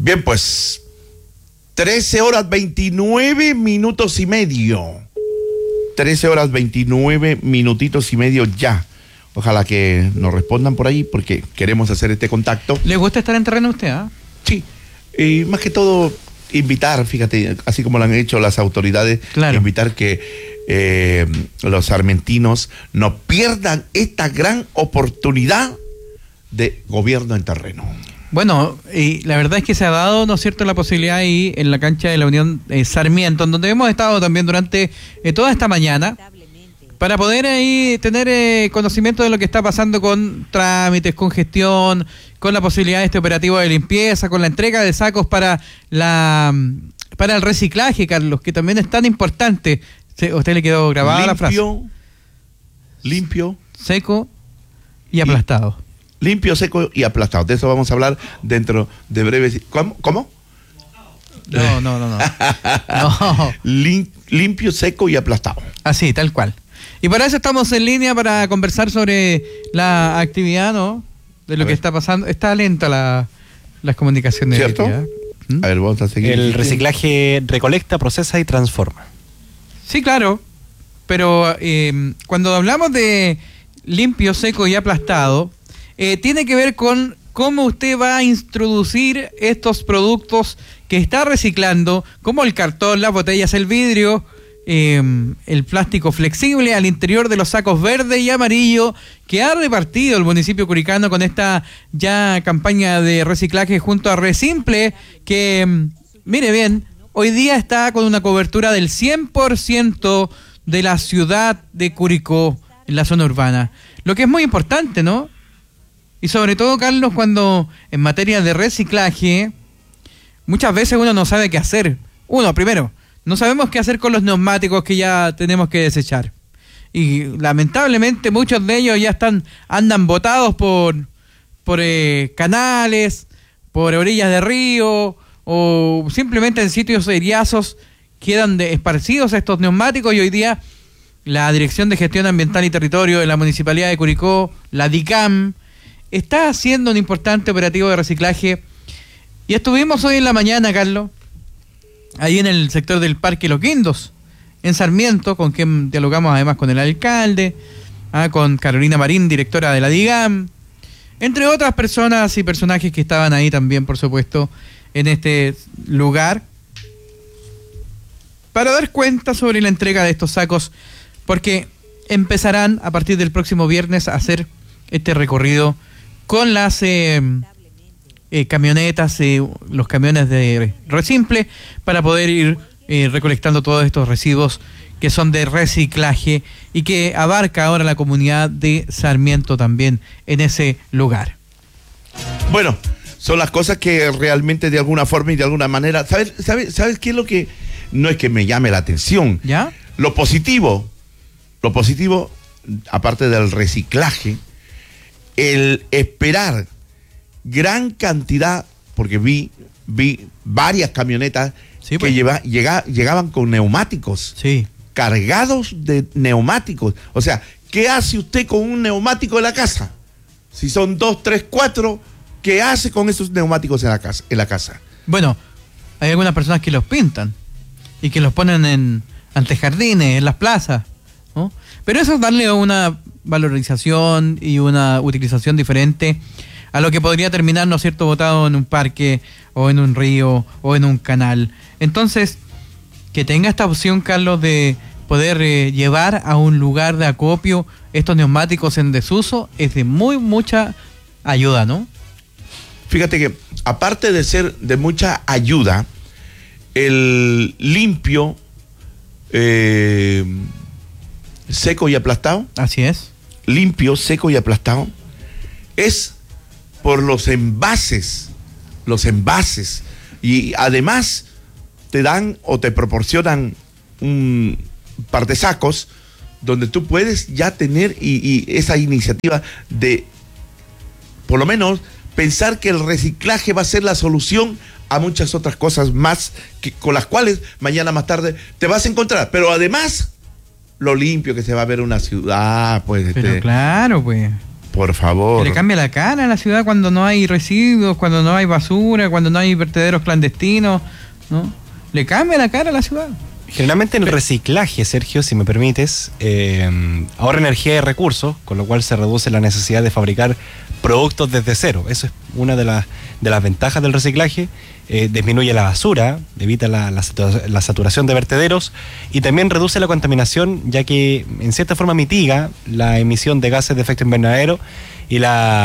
Bien, pues 13 horas 29 minutos y medio. 13 horas 29 minutitos y medio ya. Ojalá que nos respondan por ahí porque queremos hacer este contacto. ¿Le gusta estar en terreno a usted, ah? Sí, y más que todo invitar, fíjate, así como lo han hecho las autoridades, claro, invitar que los sarmientinos no pierdan esta gran oportunidad de gobierno en terreno. Bueno, y la verdad es que se ha dado, ¿no es cierto?, la posibilidad ahí en la cancha de la Unión Sarmiento, en donde hemos estado también durante toda esta mañana, para poder ahí tener conocimiento de lo que está pasando con trámites, con gestión, con la posibilidad de este operativo de limpieza, con la entrega de sacos para el reciclaje, Carlos, que también es tan importante. ¿A usted le quedó grabada la frase? Limpio, seco y aplastado. Limpio, seco y aplastado. De eso vamos a hablar dentro de breves. ¿Cómo? No. Limpio, seco y aplastado. Así, tal cual. Y para eso estamos en línea para conversar sobre la actividad, ¿no? De lo que está pasando. Está lenta las comunicaciones. ¿Cierto? A ver, vamos a seguir. El reciclaje recolecta, procesa y transforma. Sí, claro. Pero cuando hablamos de limpio, seco y aplastado, tiene que ver con cómo usted va a introducir estos productos que está reciclando, como el cartón, las botellas, el vidrio, el plástico flexible al interior de los sacos verde y amarillo que ha repartido el municipio curicano con esta ya campaña de reciclaje junto a Resimple, que, mire bien, hoy día está con una cobertura del 100% de la ciudad de Curicó, en la zona urbana. Lo que es muy importante, ¿no? Y sobre todo, Carlos, cuando en materia de reciclaje, muchas veces uno no sabe qué hacer. Primero, no sabemos qué hacer con los neumáticos que ya tenemos que desechar. Y lamentablemente muchos de ellos ya andan botados por canales, por orillas de río, o simplemente en sitios eriazos quedan esparcidos estos neumáticos, y hoy día la Dirección de Gestión Ambiental y Territorio de la Municipalidad de Curicó, la DICAM, está haciendo un importante operativo de reciclaje. Y estuvimos hoy en la mañana, Carlos, ahí en el sector del Parque Los Guindos, en Sarmiento, con quien dialogamos además con el alcalde, con Carolina Marín, directora de la DIGAM, entre otras personas y personajes que estaban ahí también, por supuesto, en este lugar, para dar cuenta sobre la entrega de estos sacos, porque empezarán a partir del próximo viernes a hacer este recorrido con las camionetas, los camiones de Resimple, para poder ir recolectando todos estos residuos que son de reciclaje y que abarca ahora la comunidad de Sarmiento también en ese lugar. Bueno, son las cosas que realmente de alguna forma y de alguna manera, ¿sabes qué es lo que no es que me llame la atención? ¿Ya? Lo positivo, aparte del reciclaje, el esperar gran cantidad, porque vi varias camionetas, sí, pues, que llegaban con neumáticos, sí, cargados de neumáticos. O sea, ¿qué hace usted con un neumático en la casa? Si son 2, 3, 4, ¿qué hace con esos neumáticos en la casa? Bueno, hay algunas personas que los pintan y que los ponen en antejardines, en las plazas, ¿no? Pero eso es darle una valorización y una utilización diferente a lo que podría terminar, ¿no es cierto?, botado en un parque o en un río o en un canal. Entonces, que tenga esta opción, Carlos, de poder llevar a un lugar de acopio estos neumáticos en desuso es de mucha ayuda, ¿no? Fíjate que, aparte de ser de mucha ayuda, el limpio, seco y aplastado. Así es. Limpio, seco y aplastado es por los envases, y además te dan o te proporcionan un par de sacos donde tú puedes ya tener y esa iniciativa de por lo menos pensar que el reciclaje va a ser la solución a muchas otras cosas más con las cuales mañana más tarde te vas a encontrar, pero además lo limpio que se va a ver una ciudad, pues. Pero claro, pues. Por favor. Que le cambia la cara a la ciudad cuando no hay residuos, cuando no hay basura, cuando no hay vertederos clandestinos, ¿no? Le cambia la cara a la ciudad. Generalmente el reciclaje, Sergio, si me permites, ahorra energía y recursos, con lo cual se reduce la necesidad de fabricar productos desde cero. Eso es una de las ventajas del reciclaje. Disminuye la basura, evita la saturación de vertederos y también reduce la contaminación, ya que en cierta forma mitiga la emisión de gases de efecto invernadero y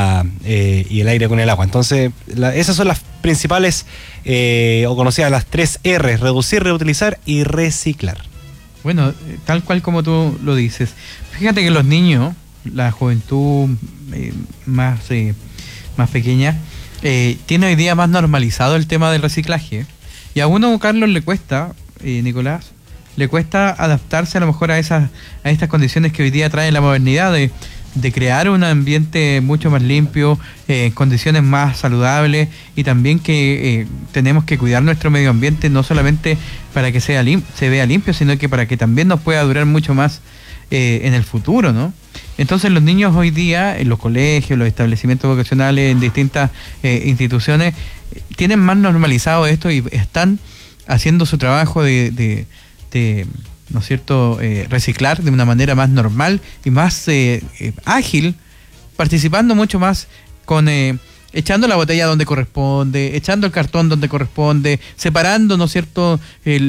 el aire con el agua. Entonces, esas son las principales o conocidas las 3 R: reducir, reutilizar y reciclar. Bueno, tal cual como tú lo dices. Fíjate que los niños, la juventud más pequeña, tiene hoy día más normalizado el tema del reciclaje. Y a uno, Carlos, le cuesta, Nicolás, le cuesta adaptarse a lo mejor a estas condiciones que hoy día trae la modernidad de crear un ambiente mucho más limpio, condiciones más saludables, y también que tenemos que cuidar nuestro medio ambiente, no solamente para que se vea limpio, sino que para que también nos pueda durar mucho más en el futuro, ¿no? Entonces los niños hoy día en los colegios, los establecimientos vocacionales, en distintas instituciones, tienen más normalizado esto y están haciendo su trabajo de ¿no es cierto?, reciclar de una manera más normal y más ágil, participando mucho más con echando la botella donde corresponde, echando el cartón donde corresponde, separando, ¿no es cierto?,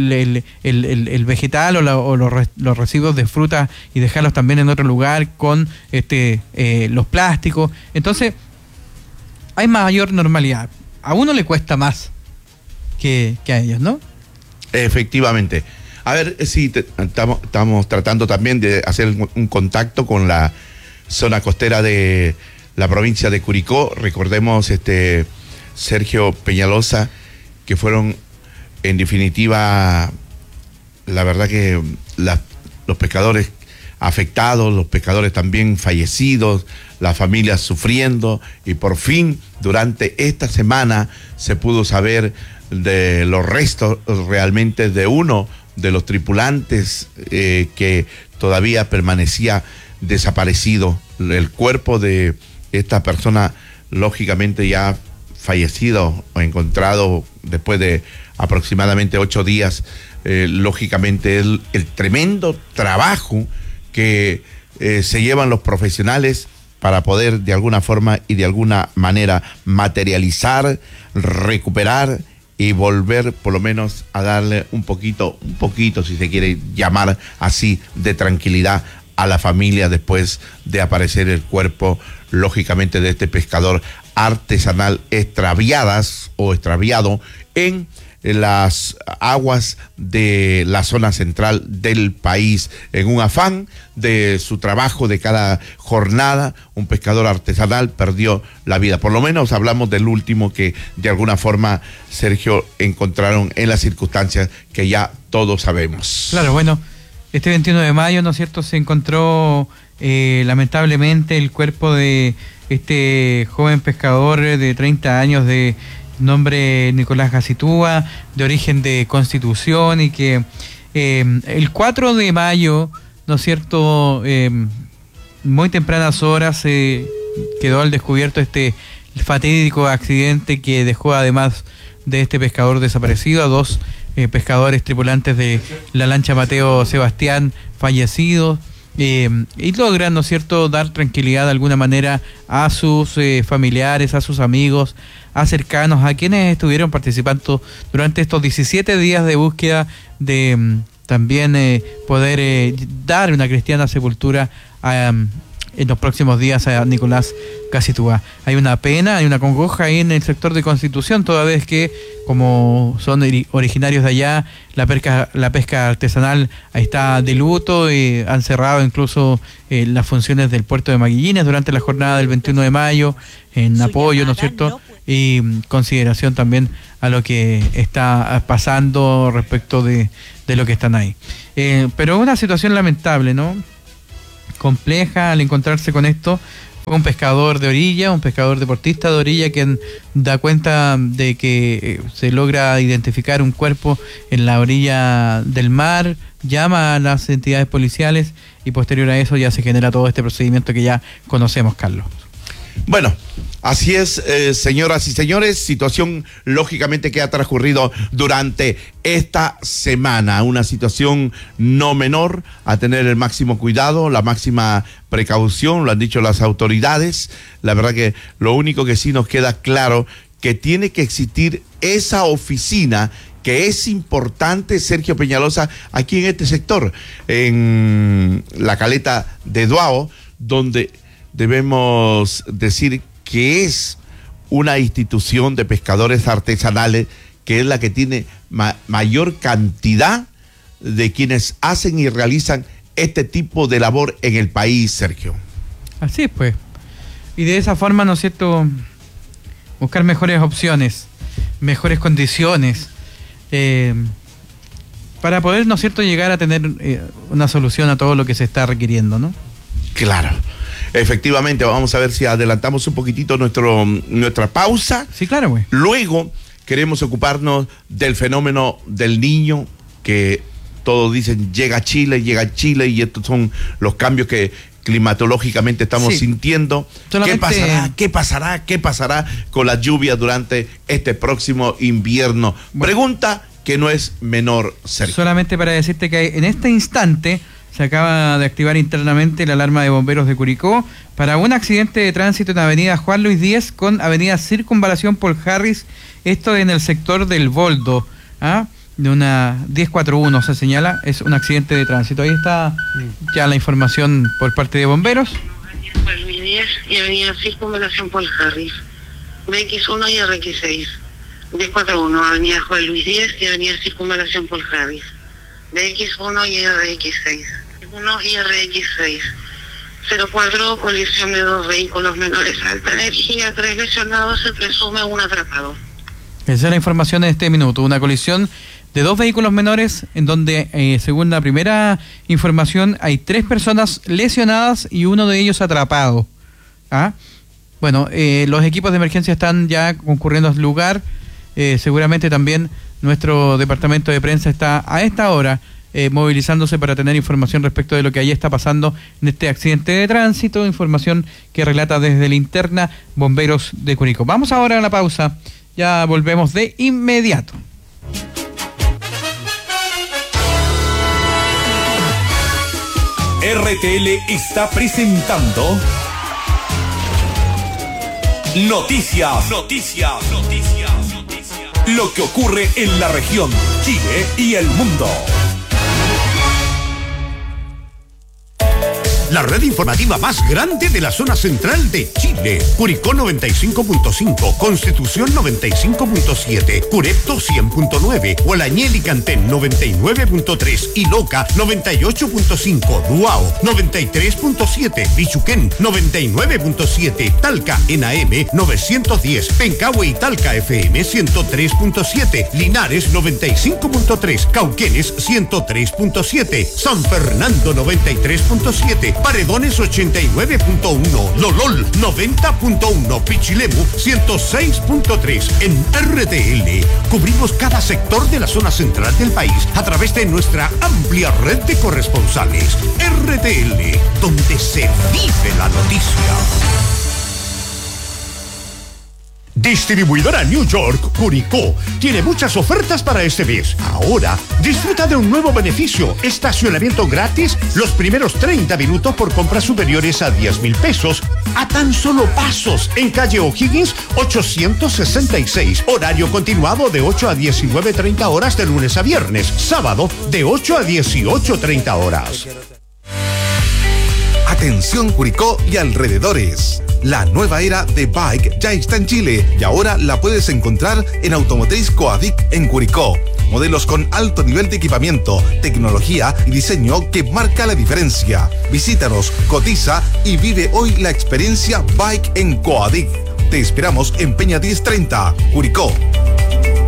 el vegetal o los residuos de fruta y dejarlos también en otro lugar con los plásticos. Entonces, hay mayor normalidad. A uno le cuesta más que a ellos, ¿no? Efectivamente. A ver, sí, estamos tratando también de hacer un contacto con la zona costera de la provincia de Curicó. Recordemos, Sergio Peñalosa, que fueron, en definitiva, la verdad que los pescadores afectados, los pescadores también fallecidos, las familias sufriendo, y por fin, durante esta semana, se pudo saber de los restos realmente de uno de los tripulantes que todavía permanecía desaparecido. El cuerpo de esta persona, lógicamente ya fallecido o encontrado después de aproximadamente 8 días, lógicamente el tremendo trabajo que se llevan los profesionales para poder de alguna forma y de alguna manera materializar, recuperar y volver por lo menos a darle un poquito, si se quiere llamar así, de tranquilidad a la familia después de aparecer el cuerpo, lógicamente, de este pescador artesanal extraviado en las aguas de la zona central del país. En un afán de su trabajo de cada jornada, un pescador artesanal perdió la vida. Por lo menos hablamos del último que de alguna forma, Sergio, encontraron en las circunstancias que ya todos sabemos. Claro, bueno, este 21 de mayo, ¿no es cierto?, se encontró lamentablemente el cuerpo de este joven pescador de 30 años de nombre Nicolás Gacitúa, de origen de Constitución, y que el 4 de mayo, ¿no es cierto?, muy tempranas horas quedó al descubierto este fatídico accidente que dejó, además de este pescador desaparecido, a 2 pescadores tripulantes de la lancha Mateo Sebastián fallecidos, y logran, ¿no es cierto?, dar tranquilidad de alguna manera a sus familiares, a sus amigos, a cercanos, a quienes estuvieron participando durante estos 17 días de búsqueda, de también poder dar una cristiana sepultura en los próximos días a Nicolás Gacitúa. Hay una pena, hay una congoja ahí en el sector de Constitución, toda vez que, como son originarios de allá, la pesca artesanal está de luto, y han cerrado incluso las funciones del puerto de Maguillines durante la jornada del 21 de mayo, en apoyo, ¿no es cierto?, y consideración también a lo que está pasando respecto de lo que están ahí. Pero una situación lamentable, ¿no?, compleja al encontrarse con esto. Fue un pescador de orilla, un pescador deportista de orilla, quien da cuenta de que se logra identificar un cuerpo en la orilla del mar, llama a las entidades policiales, y posterior a eso ya se genera todo este procedimiento que ya conocemos, Carlos. Bueno, así es, señoras y señores, situación lógicamente que ha transcurrido durante esta semana, una situación no menor, a tener el máximo cuidado, la máxima precaución, lo han dicho las autoridades. La verdad que lo único que sí nos queda claro, que tiene que existir esa oficina que es importante, Sergio Peñalosa, aquí en este sector, en la caleta de Duao, donde debemos decir que es una institución de pescadores artesanales, que es la que tiene mayor cantidad de quienes hacen y realizan este tipo de labor en el país, Sergio. Así es, pues. Y de esa forma, ¿no es cierto?, buscar mejores opciones, mejores condiciones, para poder, ¿no es cierto?, llegar a tener una solución a todo lo que se está requiriendo, ¿no? Claro. Efectivamente, vamos a ver si adelantamos un poquitito nuestra pausa. Sí, claro, güey. Luego queremos ocuparnos del fenómeno del Niño, que todos dicen llega a Chile, y estos son los cambios que climatológicamente estamos sintiendo. Solamente... ¿Qué pasará con las lluvias durante este próximo invierno? Bueno, pregunta que no es menor, Sergio. Solamente para decirte que en este instante se acaba de activar internamente la alarma de bomberos de Curicó para un accidente de tránsito en avenida Juan Luis Díez con avenida Circunvalación Paul Harris, esto en el sector del Boldo, de una 1041 se señala, es un accidente de tránsito. Ahí está ya la información por parte de bomberos. Juan Luis Díez y avenida Circunvalación Paul Harris, BX1 y RX6, 1041, avenida Juan Luis Díez y avenida Circunvalación Paul Harris, BX1 y RX6. 1 y RX6. 04, colisión de 2 vehículos menores, alta energía, 3 lesionados, se presume un atrapado. Esa es la información en este minuto, una colisión de 2 vehículos menores en donde, según la primera información, hay 3 personas lesionadas y uno de ellos atrapado. Bueno, los equipos de emergencia están ya concurriendo al lugar, seguramente también nuestro departamento de prensa está a esta hora movilizándose para tener información respecto de lo que allí está pasando en este accidente de tránsito, información que relata desde Linterna Bomberos de Curicó. Vamos ahora a la pausa, ya volvemos de inmediato. RTL está presentando Noticias. Lo que ocurre en la región, Chile y el mundo. La red informativa más grande de la zona central de Chile. Curicó 95.5, Constitución 95.7, Curepto 100.9, Hualañel y Cantén 99.3, Iloca 98.5, Duao 93.7, Bichuquén 99.7, Talca en AM 910, Pencahue y Talca FM 103.7, Linares 95.3, Cauquenes 103.7, San Fernando 93.7, Paredones 89.1, Lolol 90.1, Pichilemu 106.3. En RTL cubrimos cada sector de la zona central del país a través de nuestra amplia red de corresponsales. RTL, donde se vive la noticia. Distribuidora New York Curicó tiene muchas ofertas para este mes. Ahora, disfruta de un nuevo beneficio: estacionamiento gratis los primeros 30 minutos por compras superiores a 10,000 pesos, a tan solo pasos, en calle O'Higgins 866. Horario continuado de 8 a 19:30 horas de lunes a viernes. Sábado de 8 a 18:30 horas. Atención Curicó y alrededores. La nueva era de Bike ya está en Chile y ahora la puedes encontrar en Automotriz Coadic en Curicó. Modelos con alto nivel de equipamiento, tecnología y diseño que marca la diferencia. Visítanos, cotiza y vive hoy la experiencia Bike en Coadic. Te esperamos en Peña 1030, Curicó.